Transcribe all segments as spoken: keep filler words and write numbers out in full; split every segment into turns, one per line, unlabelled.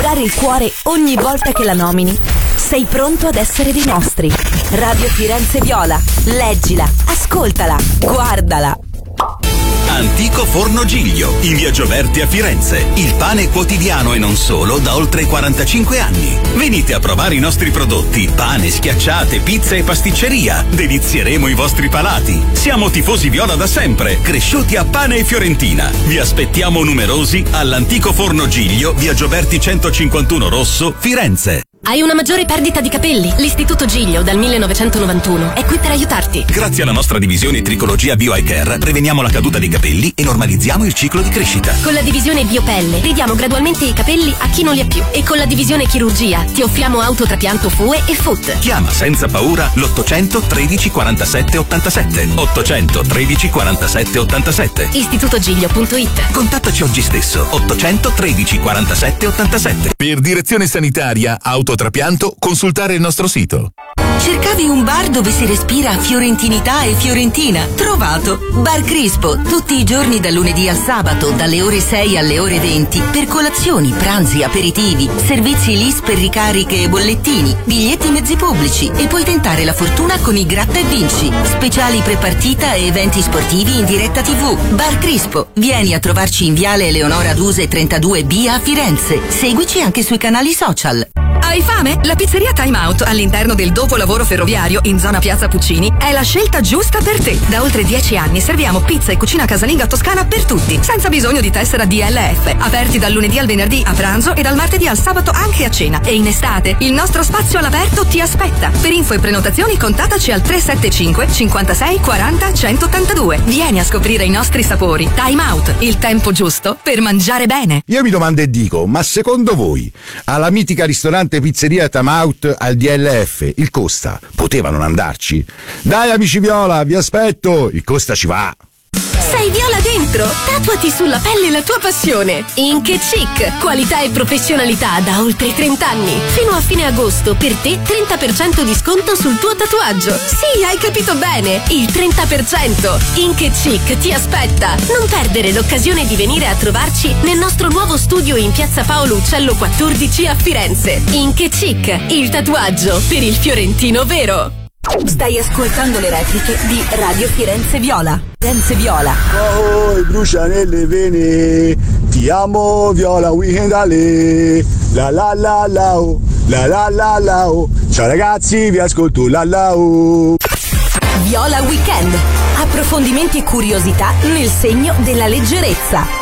giurare il cuore ogni volta che la nomini, sei pronto ad essere dei nostri. Radio Firenze Viola. Leggila, ascoltala, guardala.
Antico Forno Giglio, in via Gioberti a Firenze. Il pane quotidiano e non solo da oltre quarantacinque anni. Venite a provare i nostri prodotti: pane, schiacciate, pizza e pasticceria. Delizieremo i vostri palati. Siamo tifosi viola da sempre, cresciuti a pane e fiorentina. Vi aspettiamo numerosi all'Antico Forno Giglio, via Gioberti centocinquantuno Rosso, Firenze.
Hai una maggiore perdita di capelli? L'Istituto Giglio dal millenovecentonovantuno è qui per aiutarti.
Grazie alla nostra divisione Tricologia Bio Eye Care preveniamo la caduta dei capelli e normalizziamo il ciclo di crescita.
Con la divisione Biopelle ridiamo gradualmente i capelli a chi non li ha più. E con la divisione Chirurgia ti offriamo autotrapianto F U E e F U T.
Chiama senza paura l'ottocento tredici quarantasette ottantasette. ottocento tredici quarantasette ottantasette.
istitutogiglio punto it.
Contattaci oggi stesso. ottocento tredici quarantasette ottantasette.
Per direzione sanitaria autotrapianto, consultare il nostro sito.
Cercavi un bar dove si respira fiorentinità e fiorentina? Trovato! Bar Crispo, tutti i giorni dal lunedì al sabato, dalle ore sei alle ore venti, per colazioni, pranzi, aperitivi, servizi L I S per ricariche e bollettini, biglietti mezzi pubblici, e puoi tentare la fortuna con i Gratta e Vinci, speciali prepartita e eventi sportivi in diretta tivù. Bar Crispo, vieni a trovarci in Viale Eleonora Duse trentadue B a Firenze. Seguici anche sui canali social.
Hai fame? La pizzeria Time Out all'interno del dopolavoro ferroviario in zona Piazza Puccini è la scelta giusta per te. Da oltre dieci anni serviamo pizza e cucina casalinga toscana per tutti, senza bisogno di tessera D L F. Aperti dal lunedì al venerdì a pranzo e dal martedì al sabato anche a cena. E in estate il nostro spazio all'aperto ti aspetta. Per info e prenotazioni contattaci al tre sette cinque cinquantasei quaranta centottantadue. Vieni a scoprire i nostri sapori. Time Out, il tempo giusto per mangiare bene.
Io mi domando e dico, ma secondo voi alla mitica ristorante pizzeria Time Out al D L F il Costa poteva non andarci? Dai amici Viola, vi aspetto, il Costa ci va.
Sei Viola dentro? Tatuati sulla pelle la tua passione. Ink e Chic, qualità e professionalità da oltre trenta anni. Fino a fine agosto per te trenta per cento di sconto sul tuo tatuaggio. Sì, hai capito bene, il trenta per cento. Ink e Chic ti aspetta. Non perdere l'occasione di venire a trovarci nel nostro nuovo studio in Piazza Paolo Uccello quattordici a Firenze. Ink e Chic, il tatuaggio per il fiorentino vero.
Stai ascoltando le repliche di Radio Firenze Viola. Firenze Viola.
Oh, brucia nelle vene. Ti amo Viola Weekendale. La la la la oh. La la la la oh. Ciao ragazzi, vi ascolto la la oh.
Viola Weekend. Approfondimenti e curiosità nel segno della leggerezza.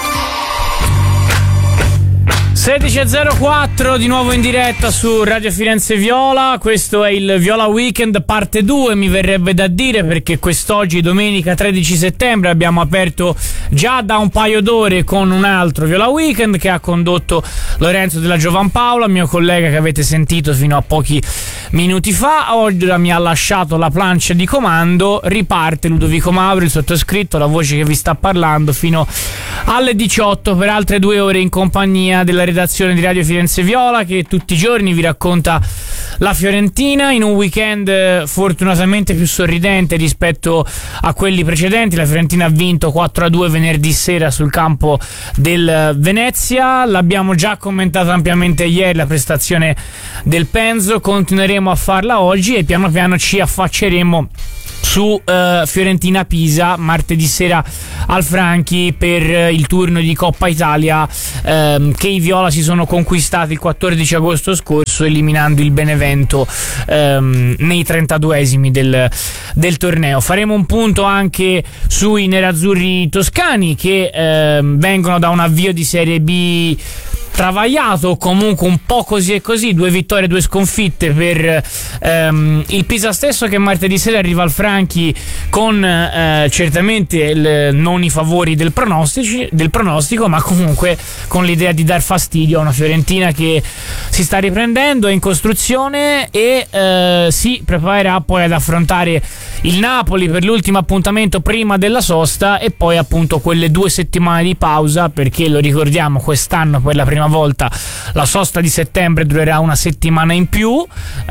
sedici e zero quattro di nuovo in diretta su Radio Firenze Viola. Questo è il Viola Weekend parte due, mi verrebbe da dire, perché quest'oggi, domenica tredici settembre, abbiamo aperto già da un paio d'ore con un altro Viola Weekend che ha condotto Lorenzo della Giovanpaola, mio collega che avete sentito fino a pochi minuti fa. Oggi mi ha lasciato la plancia di comando. Riparte Ludovico Mauro, il sottoscritto, la voce che vi sta parlando, fino alle diciotto per altre due ore in compagnia della redazione di Radio Firenze Viola, che tutti i giorni vi racconta la Fiorentina in un weekend fortunatamente più sorridente rispetto a quelli precedenti. La Fiorentina ha vinto quattro a due venerdì sera sul campo del Venezia. L'abbiamo già commentata ampiamente ieri la prestazione del Penzo, continueremo a farla oggi e piano piano ci affacceremo su uh, Fiorentina-Pisa martedì sera al Franchi per uh, il turno di Coppa Italia um, che i Viola si sono conquistati il quattordici agosto scorso, eliminando il Benevento um, nei trentaduesimi del, del torneo. Faremo un punto anche sui nerazzurri toscani che um, vengono da un avvio di Serie B travagliato, comunque un po' così e così, due vittorie, due sconfitte per ehm, il Pisa stesso, che martedì sera arriva al Franchi con eh, certamente il, non i favori del, del pronostico, ma comunque con l'idea di dar fastidio a una Fiorentina che si sta riprendendo, è in costruzione e eh, si preparerà poi ad affrontare il Napoli per l'ultimo appuntamento prima della sosta, e poi appunto quelle due settimane di pausa, perché lo ricordiamo, quest'anno per la prima volta la sosta di settembre durerà una settimana in più,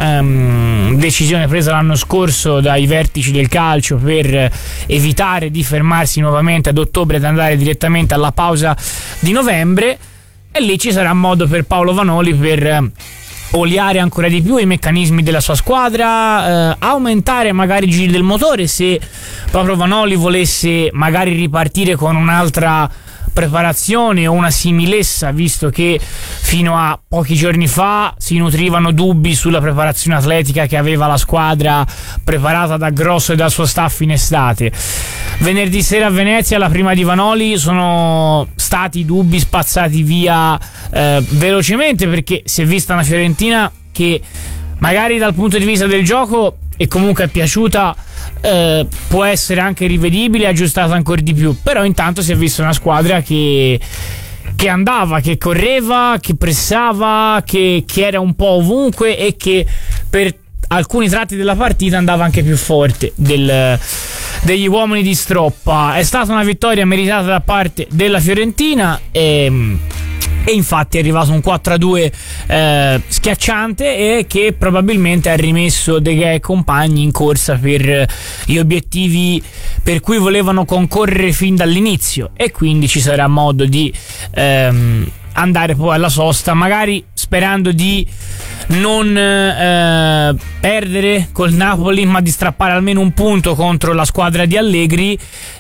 um, decisione presa l'anno scorso dai vertici del calcio per evitare di fermarsi nuovamente ad ottobre ed andare direttamente alla pausa di novembre. e lì ci sarà modo per Paolo Vanoli per oliare ancora di più i meccanismi della sua squadra, eh, aumentare magari i giri del motore se proprio Vanoli volesse magari ripartire con un'altra preparazione o una similessa, visto che fino a pochi giorni fa si nutrivano dubbi sulla preparazione atletica che aveva la squadra preparata da Grosso e dal suo staff in estate. Venerdì sera a Venezia, la prima di Vanoli, sono stati dubbi spazzati via eh, velocemente, perché si è vista una Fiorentina che magari dal punto di vista del gioco e comunque è piaciuta, eh, può essere anche rivedibile, aggiustata ancora di più, però intanto si è vista una squadra che che andava, che correva, che pressava, che, che era un po' ovunque e che per alcuni tratti della partita andava anche più forte del, degli uomini di Stroppa. È stata una vittoria meritata da parte della Fiorentina e E infatti è arrivato un quattro a due eh, schiacciante, e che probabilmente ha rimesso De Gea e compagni in corsa per gli obiettivi per cui volevano concorrere fin dall'inizio, e quindi ci sarà modo di ehm, andare poi alla sosta, magari sperando di non eh, perdere col Napoli, ma di strappare almeno un punto contro la squadra di Allegri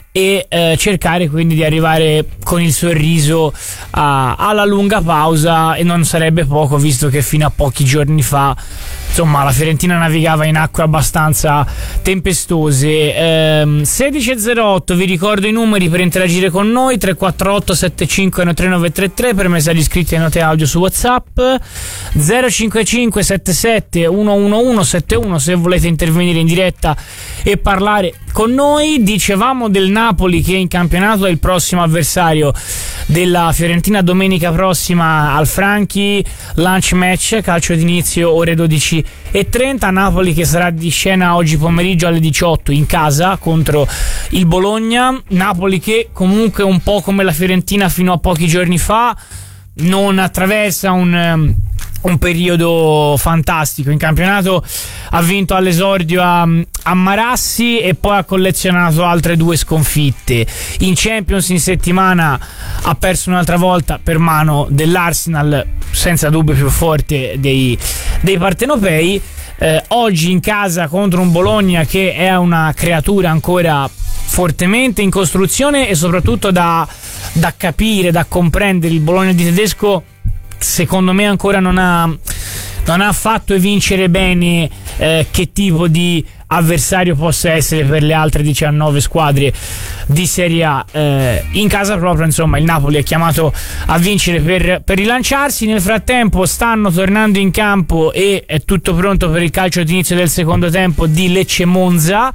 e eh, cercare quindi di arrivare con il sorriso a, alla lunga pausa, e non sarebbe poco, visto che fino a pochi giorni fa insomma la Fiorentina navigava in acque abbastanza tempestose. ehm, sedici e zero otto, vi ricordo i numeri per interagire con noi: tre quattro otto sette cinque uno tre nove tre tre per messaggi iscritti e note audio su WhatsApp, zero cinque cinque sette sette uno uno uno sette uno se volete intervenire in diretta e parlare con noi. Dicevamo del Napoli che in campionato è il prossimo avversario della Fiorentina domenica prossima al Franchi, lunch match, calcio d'inizio ore dodici e trenta. Napoli che sarà di scena oggi pomeriggio alle diciotto in casa contro il Bologna. Napoli che comunque, un po' come la Fiorentina fino a pochi giorni fa, non attraversa un un periodo fantastico in campionato. Ha vinto all'esordio a, a Marassi e poi ha collezionato altre due sconfitte. In Champions in settimana ha perso un'altra volta per mano dell'Arsenal, senza dubbio più forte dei, dei partenopei. Eh, oggi in casa contro un Bologna che è una creatura ancora fortemente in costruzione, e soprattutto da, da capire, da comprendere. Il Bologna di Tedesco secondo me ancora non ha, non ha fatto evincere bene eh, che tipo di avversario possa essere per le altre diciannove squadre di Serie A. Eh, in casa proprio, insomma, il Napoli è chiamato a vincere per, per rilanciarsi. Nel frattempo stanno tornando in campo e è tutto pronto per il calcio d'inizio del secondo tempo di Lecce-Monza,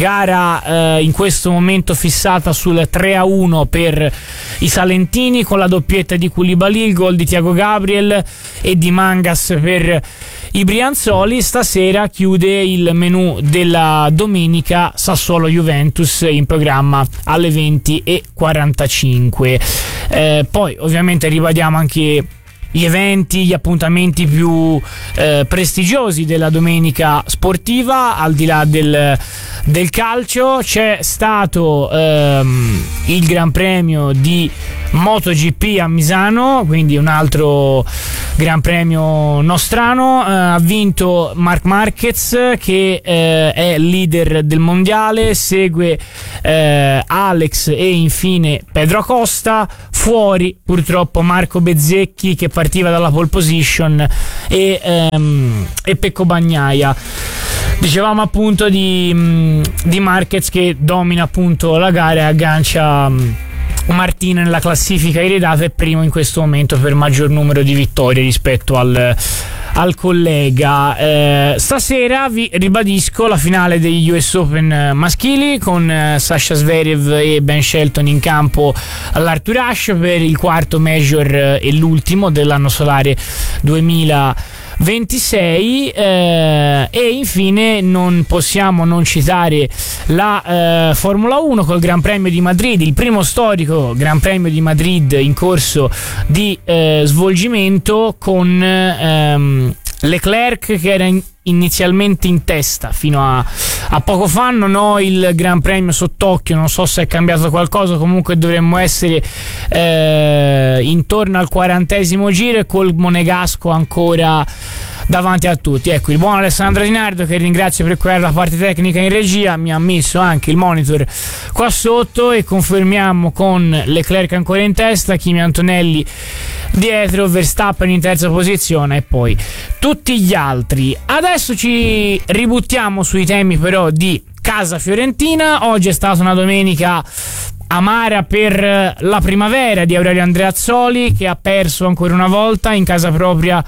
gara eh, in questo momento fissata sul tre a uno per i salentini, con la doppietta di Koulibaly, il gol di Thiago Gabriel e di Mangas per i brianzoli. Stasera chiude il menù della domenica Sassuolo-Juventus, in programma alle venti e quarantacinque. Eh, poi ovviamente ribadiamo anche gli eventi, gli appuntamenti più eh, prestigiosi della domenica sportiva. Al di là del, del calcio, c'è stato ehm, il Gran Premio di MotoGP a Misano, quindi un altro Gran Premio nostrano. Eh, ha vinto Marc Marquez, che eh, è leader del mondiale, segue eh, Alex e infine Pedro Acosta. Fuori purtroppo Marco Bezzecchi, che partiva dalla pole position, e, ehm, e Pecco Bagnaia. Dicevamo appunto di, di Marquez, che domina appunto la gara e aggancia Martina nella classifica iridata, è primo in questo momento per maggior numero di vittorie rispetto al, al collega. Eh, stasera vi ribadisco la finale degli U S Open maschili, con eh, Sasha Zverev e Ben Shelton in campo all'Arthur Ashe per il quarto major eh, e l'ultimo dell'anno solare duemilaventisei. Eh, e infine non possiamo non citare la eh, Formula uno col Gran Premio di Madrid, il primo storico Gran Premio di Madrid in corso di eh, svolgimento, con ehm, Leclerc, che era in, inizialmente in testa fino a, a poco fa, non ho il Gran Premio sott'occhio, non so se è cambiato qualcosa, comunque dovremmo essere eh, intorno al quarantesimo giro e col monegasco ancora davanti a tutti. Ecco, il buon Alessandro Di Nardo, che ringrazio per curare la parte tecnica in regia, mi ha messo anche il monitor qua sotto, e confermiamo con Leclerc ancora in testa, Kimi Antonelli dietro, Verstappen in terza posizione e poi tutti gli altri. Adesso ci ributtiamo sui temi però di casa fiorentina. Oggi è stata una domenica amara per la primavera di Aurelio Andreazzoli, che ha perso ancora una volta in casa propria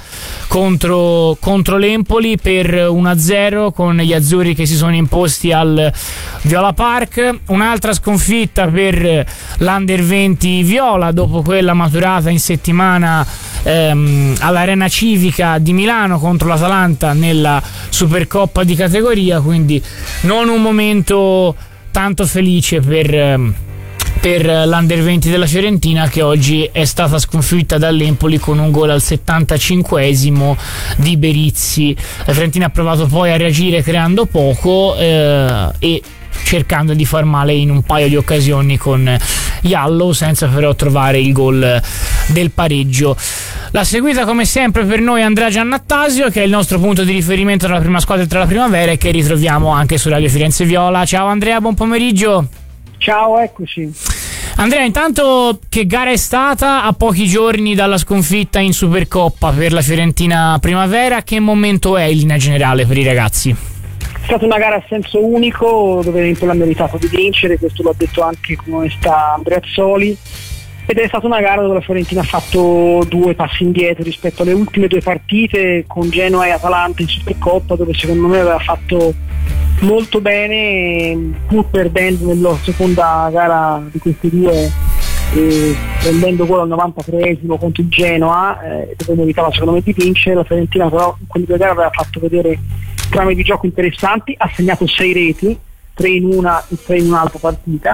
contro, contro l'Empoli per uno a zero, con gli azzurri che si sono imposti al Viola Park. Un'altra sconfitta per l'Under venti Viola dopo quella maturata in settimana ehm, all'Arena Civica di Milano contro l'Atalanta nella Supercoppa di categoria, quindi non un momento tanto felice per ehm, per l'Under venti della Fiorentina, che oggi è stata sconfitta dall'Empoli con un gol al settantacinquesimo di Berizzi. La Fiorentina ha provato poi a reagire creando poco eh, e cercando di far male in un paio di occasioni con Jallow, senza però trovare il gol del pareggio. La seguita come sempre per noi Andrea Giannattasio, che è il nostro punto di riferimento tra la prima squadra e tra la primavera, e che ritroviamo anche su Radio Firenze Viola. Ciao Andrea, buon pomeriggio.
Ciao, eccoci.
Andrea, intanto che gara è stata a pochi giorni dalla sconfitta in Supercoppa per la Fiorentina Primavera? Che momento è in linea generale per i ragazzi?
È stata una gara a senso unico, dove l'Empoli ha meritato di vincere, questo l'ha detto anche con onestà Andreazzoli, ed è stata una gara dove la Fiorentina ha fatto due passi indietro rispetto alle ultime due partite con Genoa e Atalanta in Supercoppa, dove secondo me aveva fatto molto bene, pur perdendo nella seconda gara di queste due, eh, prendendo gol al novantatreesimo contro il Genoa, eh, dove meritava secondo me di vincere. La Fiorentina però in quelle due gare aveva fatto vedere trame di gioco interessanti, ha segnato sei reti, tre in una e tre in un'altra partita.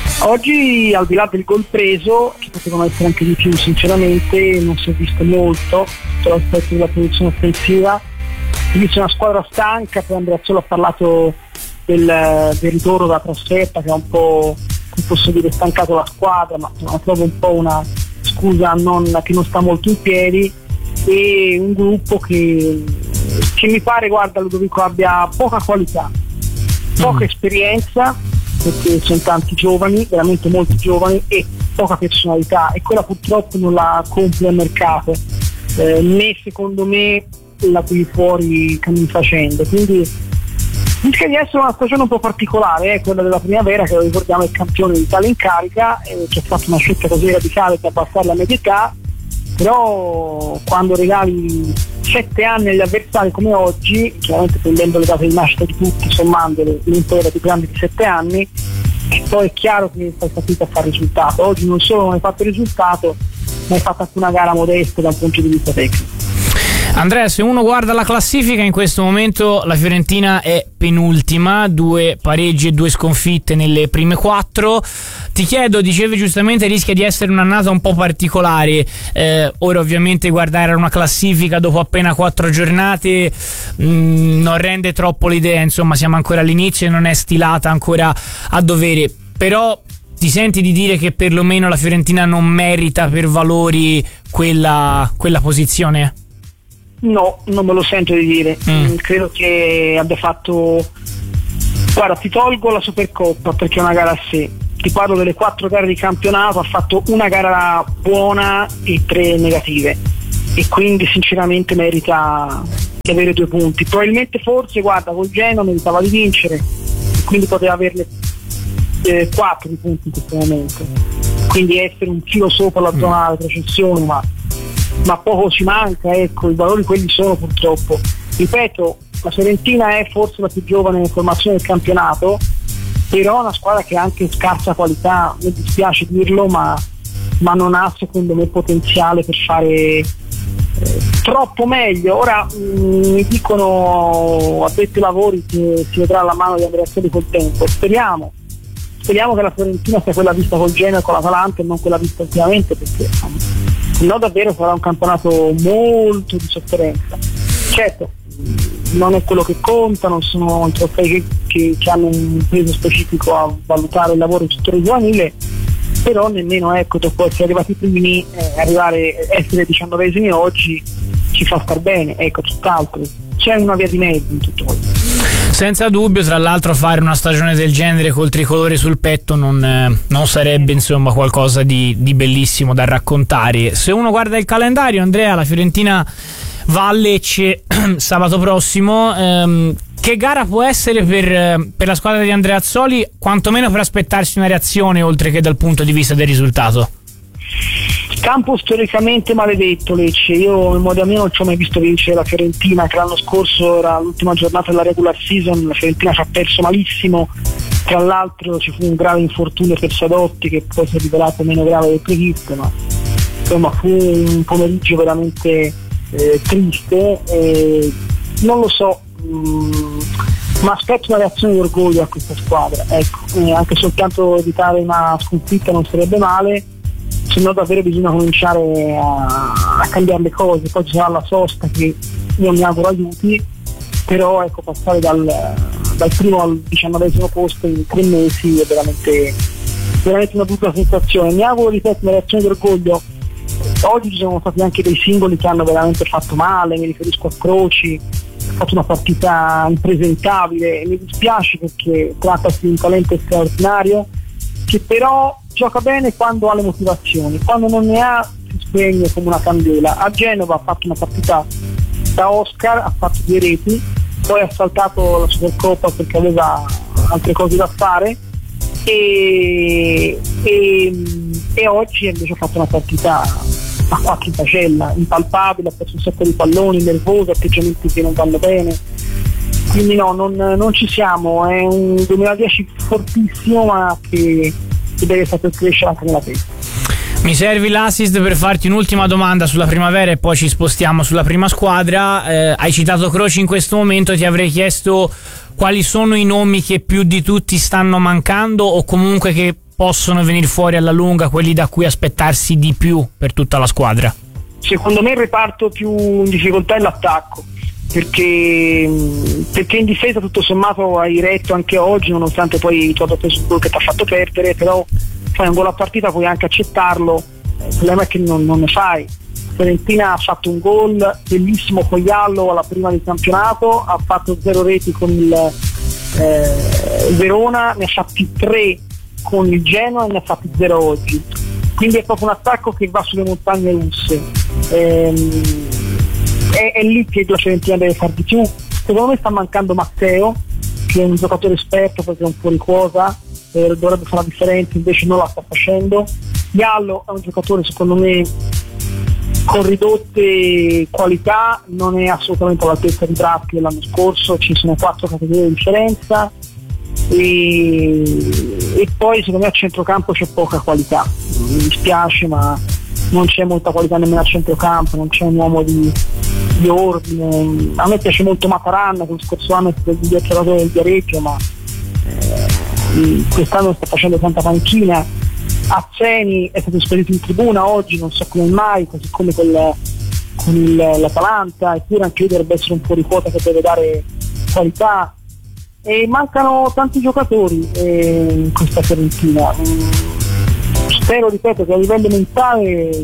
Oggi, al di là del gol preso, che potevano essere anche di più sinceramente, non si è visto molto sotto l'aspetto della posizione offensiva. Quindi c'è una squadra stanca. Poi Andreazzolo ha parlato del, del ritorno dalla trasferta, che ha un po', come posso dire, stancato la squadra, ma no, trovo un po' una scusa non, che non sta molto in piedi, e un gruppo che, che mi pare, guarda Ludovico, abbia poca qualità, poca esperienza, perché sono tanti giovani, veramente molti giovani, e poca personalità, e quella purtroppo non la compri al mercato, eh, né secondo me la qui fuori cammini facendo. Quindi rischia di essere una stagione un po' particolare, eh, quella della primavera, che lo ricordiamo è il campione d'Italia in carica, eh, c'è stata una scelta così radicale per abbassare la media età, però quando regali sette anni agli avversari come oggi, chiaramente prendendo le date di nascita di tutti, sommandole, l'Inter era più grande di sette anni, e poi è chiaro che fai fatica a fare risultato. Oggi non solo non hai fatto il risultato, ma hai fatto anche una gara modesta dal punto di vista tecnico.
Andrea, se uno guarda la classifica, in questo momento la Fiorentina è penultima, due pareggi e due sconfitte nelle prime quattro. Ti chiedo, dicevi giustamente, rischia di essere un'annata un po' particolare. Eh, ora ovviamente guardare una classifica dopo appena quattro giornate mh, non rende troppo l'idea, insomma siamo ancora all'inizio e non è stilata ancora a dovere, però ti senti di dire che perlomeno la Fiorentina non merita per valori quella, quella posizione?
No, non me lo sento di dire. Mm. Credo che abbia fatto, guarda, ti tolgo la Supercoppa perché è una gara a sé, ti parlo delle quattro gare di campionato, ha fatto una gara buona e tre negative, e quindi sinceramente merita di avere due punti. Probabilmente, forse, guarda, col Genoa meritava di vincere, e quindi poteva averne eh, quattro di punti in questo momento, quindi essere un filo sopra la zona della retrocessione, ma ma poco ci manca, ecco, i valori quelli sono purtroppo. Ripeto, la Fiorentina è forse la più giovane formazione del campionato, però è una squadra che ha anche scarsa qualità, mi dispiace dirlo, ma, ma non ha secondo me potenziale per fare eh, troppo meglio. Ora mh, mi dicono addetti ai lavori che si vedrà la mano di Andreazzoli col tempo, speriamo speriamo che la Fiorentina sia quella vista col Genoa e con l'Atalanta e non quella vista ultimamente, perché no, davvero sarà un campionato molto di sofferenza. certo non è quello che conta, non sono i trofei che, che, che hanno un peso specifico a valutare il lavoro del settore giovanile, però nemmeno, ecco, dopo essere arrivati primi, eh, arrivare essere diciannovesimi oggi ci fa star bene, ecco, tutt'altro. C'è una via di mezzo in tutto questo.
Senza dubbio, tra l'altro fare una stagione del genere col tricolore sul petto non, eh, non sarebbe insomma qualcosa di, di bellissimo da raccontare. Se uno guarda il calendario, Andrea, la Fiorentina va a Lecce sabato prossimo. Ehm, che gara può essere per, per la squadra di Andrea Azzoli, quantomeno per aspettarsi una reazione oltre che dal punto di vista del risultato?
Campo storicamente maledetto Lecce, io in modo mio non ci ho mai visto vincere la Fiorentina, che l'anno scorso era l'ultima giornata della regular season, la Fiorentina ci ha perso malissimo, tra l'altro ci fu un grave infortunio per Sadotti che poi si è rivelato meno grave del previsto, ma insomma fu un pomeriggio veramente eh, triste, e non lo so, mh, ma aspetto una reazione di orgoglio a questa squadra, ecco, eh, anche soltanto evitare una sconfitta non sarebbe male, se no davvero bisogna cominciare a, a cambiare le cose. Poi ci sarà la sosta che io mi auguro aiuti, però ecco, passare dal, dal primo al diciannovesimo posto in tre mesi è veramente, veramente una brutta sensazione. Mi auguro, ripeto, una reazione di orgoglio. Oggi ci sono stati anche dei singoli che hanno veramente fatto male, mi riferisco a Croci, ha fatto una partita impresentabile, mi dispiace perché trattasi di un talento straordinario che però gioca bene quando ha le motivazioni, quando non ne ha si spegne come una candela. A Genova ha fatto una partita da Oscar, ha fatto due reti, poi ha saltato la Supercoppa perché aveva altre cose da fare e, e, e oggi invece ha fatto una partita a quattro in pagella, impalpabile, ha perso un sacco di palloni, nervoso, atteggiamenti che non vanno bene, quindi no, non, non ci siamo, è un duemiladieci fortissimo ma che, che deve saper crescere anche nella testa.
Mi servi l'assist per farti un'ultima domanda sulla primavera e poi ci spostiamo sulla prima squadra. Eh, hai citato Croci in questo momento, ti avrei chiesto quali sono i nomi che più di tutti stanno mancando o comunque che possono venire fuori alla lunga, quelli da cui aspettarsi di più per tutta la squadra.
Secondo me il reparto più in difficoltà è l'attacco, perché, perché in difesa tutto sommato hai retto anche oggi, nonostante poi tu abbia preso il gol che ti ha fatto perdere, però fai un gol a partita, puoi anche accettarlo, il problema è che non, non ne fai. Fiorentina ha fatto un gol bellissimo con Iallo alla prima del campionato, ha fatto zero reti con il eh, Verona, ne ha fatti tre con il Genoa e ne ha fatti zero oggi, quindi è proprio un attacco che va sulle montagne russe. Ehm, è, è lì che la Fiorentina deve far di più. Secondo me sta mancando Matteo, che è un giocatore esperto perché è un fuori quota, eh, dovrebbe fare la differenza, invece non la sta facendo. Iallo è un giocatore secondo me con ridotte qualità, non è assolutamente all'altezza di Bratti l'anno scorso, ci sono quattro categorie di differenza. E, e poi secondo me a centrocampo c'è poca qualità, mi dispiace ma non c'è molta qualità nemmeno a centrocampo, non c'è un uomo di, di ordine. A me piace molto Mataranna, che lo scorso anno è stato il direttoratore del Viareggio, ma eh, quest'anno sta facendo tanta panchina. Azzeni è stato spedito in tribuna oggi, non so come mai, così come col, con il, l'Atalanta, eppure anche lui dovrebbe essere un fuori quota che deve dare qualità. E mancano tanti giocatori eh, in questa Fiorentina. Mm, spero, ripeto, che a livello mentale eh,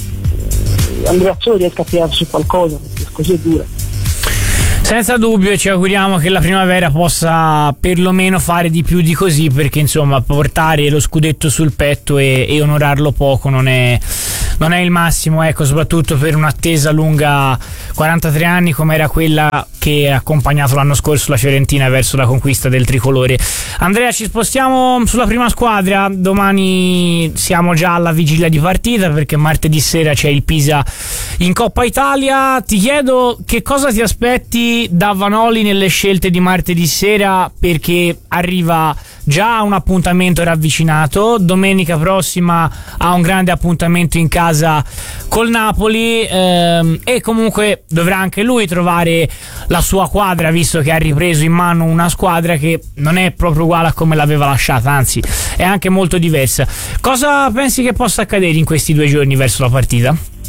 Andrea Azzoli riesca a tirare su qualcosa, perché così è dura.
Senza dubbio, ci auguriamo che la primavera possa perlomeno fare di più di così, perché insomma portare lo scudetto sul petto e, e onorarlo poco non è, non è il massimo, ecco, soprattutto per un'attesa lunga quarantatré anni come era quella che ha accompagnato l'anno scorso la Fiorentina verso la conquista del tricolore. Andrea, ci spostiamo sulla prima squadra. Domani siamo già alla vigilia di partita perché martedì sera c'è il Pisa in Coppa Italia. Ti chiedo che cosa ti aspetti da Vanoli nelle scelte di martedì sera, perché arriva già un appuntamento ravvicinato, domenica prossima ha un grande appuntamento in casa col Napoli ehm, e comunque dovrà anche lui trovare la sua quadra, visto che ha ripreso in mano una squadra che non è proprio uguale a come l'aveva lasciata, anzi è anche molto diversa. Cosa pensi che possa accadere in questi due giorni verso la partita?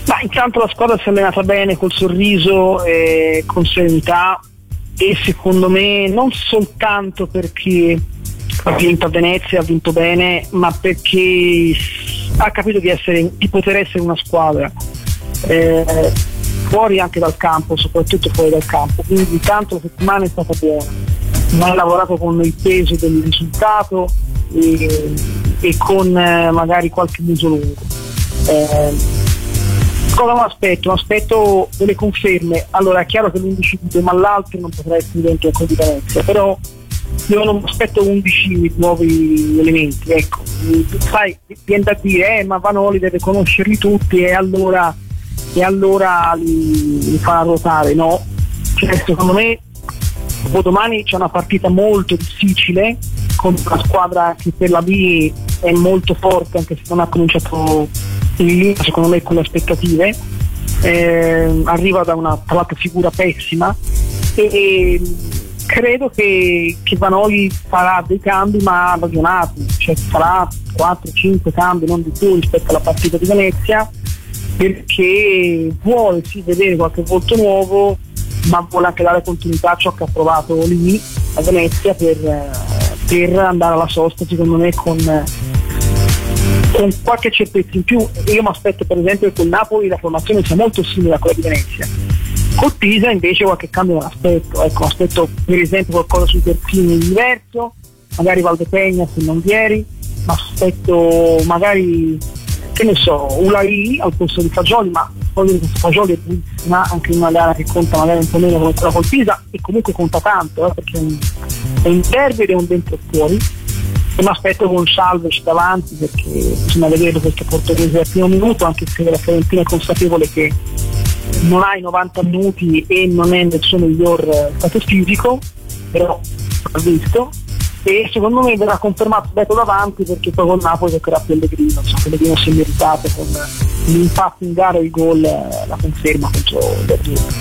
Ma intanto la squadra si è allenata bene, col sorriso e con serenità, e secondo me non soltanto perché ha vinto a Venezia, ha vinto bene, ma perché ha capito di essere, di poter essere una squadra eh, fuori anche dal campo, soprattutto fuori dal campo. Quindi intanto la settimana è stata buona, non ha lavorato con il peso del risultato e, e con eh, magari qualche muso lungo. Eh, Cosa un aspetto? Un aspetto delle conferme. Allora è chiaro che l'undici di Mallaltri non potrà essere dentro il di Venezia, però io non aspetto undici nuovi elementi, ecco. Sai, viene da dire, eh, ma Vanoli deve conoscerli tutti e allora, e allora li, li fa ruotare, no? Cioè, secondo me domani c'è una partita molto difficile con una squadra che per la B è molto forte, anche se non ha cominciato in linea secondo me con le aspettative, eh, arriva da una tra l'altro figura pessima e, e credo che, che Vanoli farà dei cambi ma ragionati, cioè farà quattro cinque cambi, non di più rispetto alla partita di Venezia, perché vuole sì vedere qualche volto nuovo, ma vuole anche dare continuità a ciò che ha provato lì a Venezia per, per andare alla sosta secondo me con con qualche certezza in più. Io mi aspetto per esempio che con Napoli la formazione sia molto simile a quella di Venezia, con Pisa invece qualche cambio non aspetto, ecco, aspetto per esempio qualcosa sui terzini diverso, magari Valdepegna se non ieri, ma aspetto magari, che ne so, Ulai al posto di Fagioli, ma poi Fagioli è buonissima anche in una gara che conta magari un po' meno come quella col Pisa, e comunque conta tanto, eh, perché è un, è un derby ed è un dentro e fuori. E mi aspetto con Salvec davanti, perché bisogna vedere questo portoghese al primo minuto, anche se la Fiorentina è consapevole che non ha i novanta minuti e non è nel suo miglior stato fisico, però l'ha visto, e secondo me verrà confermato Beto davanti, perché poi con Napoli toccherà Pellegrino, cioè Pellegrino si è meritato con l'impatto in gara e il gol, la conferma contro Berlino.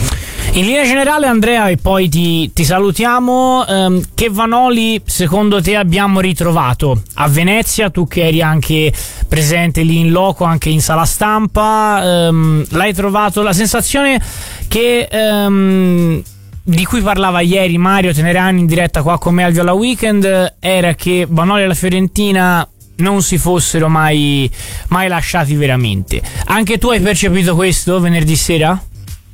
In linea generale, Andrea, e poi ti, ti salutiamo, ehm, che Vanoli secondo te abbiamo ritrovato a Venezia? Tu che eri anche presente lì in loco, anche in sala stampa, ehm, l'hai trovato la sensazione che ehm, di cui parlava ieri Mario Tenerani in diretta qua con me al Viola Weekend, era che Vanoli e la Fiorentina non si fossero mai, mai lasciati veramente. Anche tu hai percepito questo venerdì sera?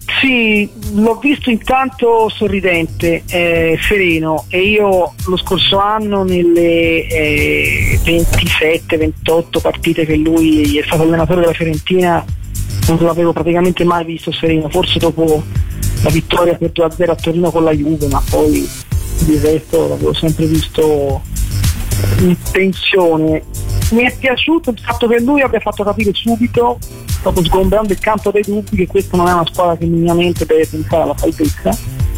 Sì, l'ho visto intanto sorridente, eh, sereno, e io lo scorso anno nelle eh, ventisette ventotto partite che lui è stato allenatore della Fiorentina non l'avevo praticamente mai visto sereno, forse dopo la vittoria per due a zero a Torino con la Juve, ma poi di resto l'avevo sempre visto in tensione. Mi è piaciuto il fatto che lui abbia fatto capire subito, proprio sgombrando il campo dei dubbi, che questa non è una squadra che minimamente deve pensare alla salvezza,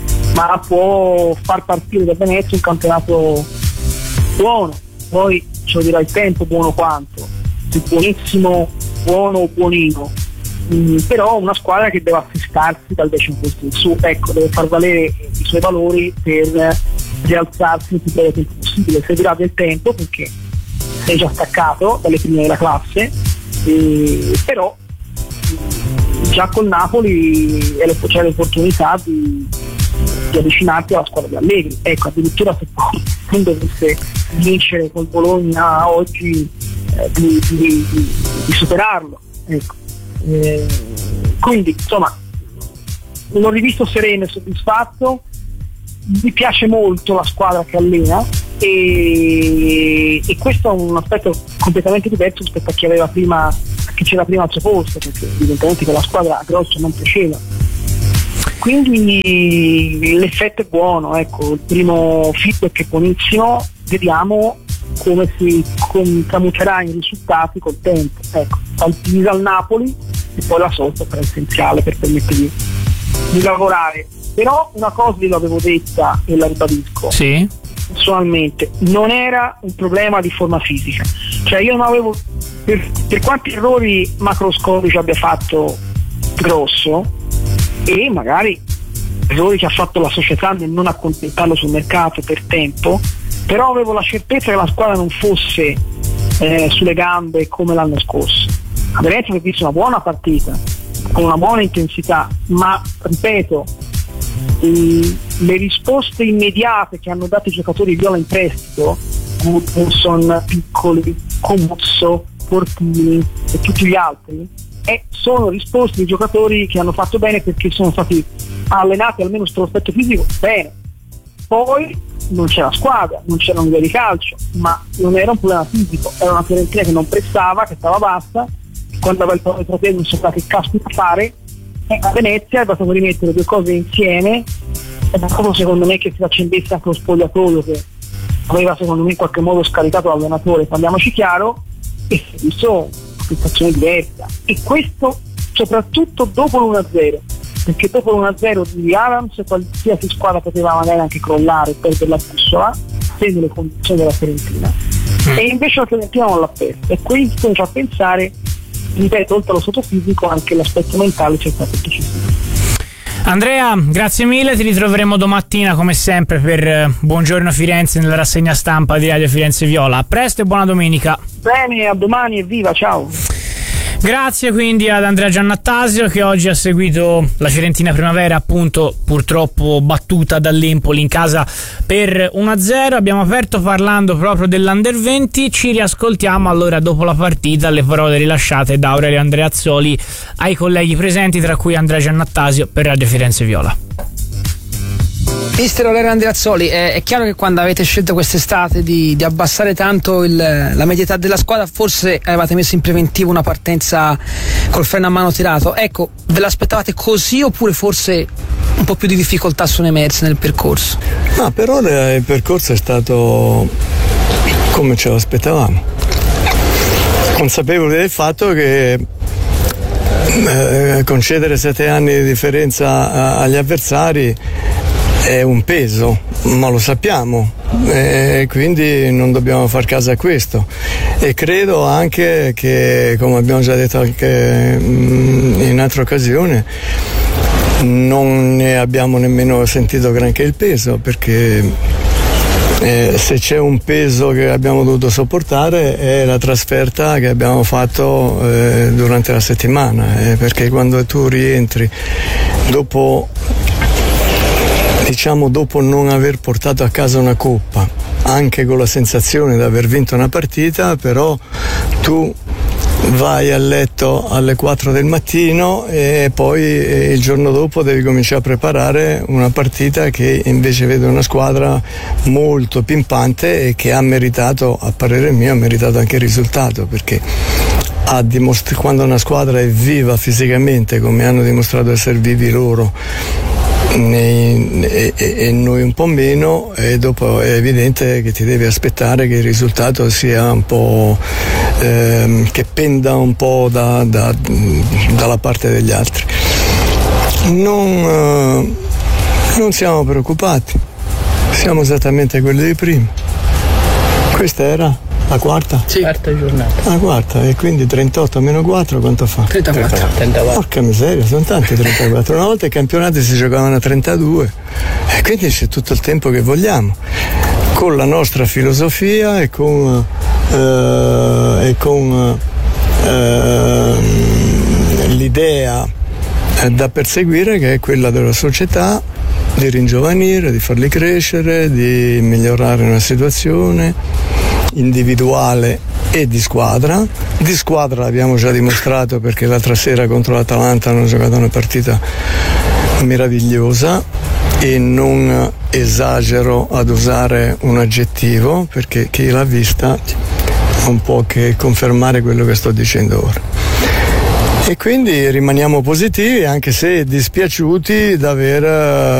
ma può far partire da Venezia un campionato buono. Poi ce lo dirà il tempo, buono quanto, se buonissimo, buono o buonino, mm, però una squadra che deve assestarsi dal decimo posto in su, ecco, deve far valere i suoi valori per rialzarsi il più breve tempo possibile. Servirà del tempo perché sei già staccato dalle prime della classe, e, però già col Napoli c'è l'opportunità di, di avvicinarti alla squadra di Allegri, ecco, addirittura se poi non dovesse vincere col Bologna oggi, eh, di, di, di, di superarlo, ecco. Eh, quindi insomma l'ho rivisto sereno e soddisfatto. Mi piace molto la squadra che allena, e, e questo è un aspetto completamente diverso rispetto a chi aveva prima, a chi c'era prima al suo posto, perché evidentemente che la squadra a grosso non piaceva. Quindi l'effetto è buono, ecco, il primo feedback è buonissimo, vediamo come si tramuterà in risultati col tempo, ecco, al Pisa, al Napoli, e poi la sosta sarà essenziale per permettergli di lavorare. Però una cosa glielo avevo detta e la ribadisco,
sì,
personalmente, non era un problema di forma fisica, cioè io non avevo, per, per quanti errori macroscopici abbia fatto Grosso, e magari errori che ha fatto la società nel non accontentarlo sul mercato per tempo, però avevo la certezza che la squadra non fosse eh, sulle gambe come l'anno scorso, a Venezia ho visto una buona partita con una buona intensità, ma ripeto, i, le risposte immediate che hanno dato i giocatori viola in prestito, Gudmundsson, Piccoli, Comuzzo, Portini e tutti gli altri, e sono risposte di giocatori che hanno fatto bene perché sono stati allenati almeno sullo aspetto fisico bene. Poi non c'era squadra, non c'era un'idea di calcio, ma non era un problema fisico, era una Fiorentina che non prestava, che stava bassa, quando aveva il pallone tra piedi non sapeva che caspita fare, e a Venezia è bastato rimettere due cose insieme, è bastato secondo me che si accendesse anche lo spogliatoio che aveva secondo me in qualche modo scaricato l'allenatore, parliamoci chiaro, e si è visto una situazione diversa, e questo soprattutto dopo l'uno a zero, perché dopo l'uno a zero di Adams qualsiasi squadra poteva magari anche crollare per la bussola secondo le condizioni della Fiorentina, mm. e invece la Fiorentina non l'ha persa, e questo mi fa pensare, ripeto, oltre allo stato fisico anche l'aspetto mentale c'è stato decisivo.
Andrea, grazie mille, ti ritroveremo domattina come sempre per Buongiorno Firenze nella rassegna stampa di Radio Firenze Viola. A presto e buona domenica.
Bene, a domani, evviva, ciao.
Grazie quindi ad Andrea Giannattasio che oggi ha seguito la Fiorentina Primavera, appunto purtroppo battuta dall'Empoli in casa per uno a zero. Abbiamo aperto parlando proprio dell'Under venti, ci riascoltiamo allora dopo la partita le parole rilasciate da Aurelio Andreazzoli ai colleghi presenti, tra cui Andrea Giannattasio per Radio Firenze Viola.
Mister Aurelio Andreazzoli, è, è chiaro che quando avete scelto quest'estate di, di abbassare tanto il, la media età della squadra, forse avevate messo in preventivo una partenza col freno a mano tirato. Ecco, ve l'aspettavate così oppure forse un po' più di difficoltà sono emerse nel percorso?
No, per ora il percorso è stato come ce l'aspettavamo, consapevoli del fatto che eh, concedere sette anni di differenza a, agli avversari è un peso, ma lo sappiamo, e quindi non dobbiamo far caso a questo, e credo anche che, come abbiamo già detto anche in altre occasioni, non ne abbiamo nemmeno sentito granché il peso, perché eh, se c'è un peso che abbiamo dovuto sopportare è la trasferta che abbiamo fatto eh, durante la settimana, eh, perché quando tu rientri dopo diciamo dopo non aver portato a casa una coppa, anche con la sensazione di aver vinto una partita, però tu vai a letto alle quattro del mattino e poi il giorno dopo devi cominciare a preparare una partita che invece vede una squadra molto pimpante e che ha meritato, a parere mio, ha meritato anche il risultato, perché ha dimostra- quando una squadra è viva fisicamente, come hanno dimostrato essere vivi loro, E, e, e noi un po' meno, e dopo è evidente che ti devi aspettare che il risultato sia un po' ehm, che penda un po' da, da, dalla parte degli altri. Non, eh, non siamo preoccupati, siamo esattamente quelli di prima. Questa era la quarta?
Sì. Quarta giornata.
La quarta, e quindi trentotto meno quattro quanto fa?
trentaquattro.
trentaquattro. Porca miseria, sono tanti trentaquattro. Una volta i campionati si giocavano a trentadue, e quindi c'è tutto il tempo che vogliamo, con la nostra filosofia e con, eh, e con eh, l'idea da perseguire, che è quella della società, di ringiovanire, di farli crescere, di migliorare una situazione individuale e di squadra. Di squadra l'abbiamo già dimostrato, perché l'altra sera contro l'Atalanta hanno giocato una partita meravigliosa, e non esagero ad usare un aggettivo, perché chi l'ha vista non può che confermare quello che sto dicendo ora. E quindi rimaniamo positivi, anche se dispiaciuti d'aver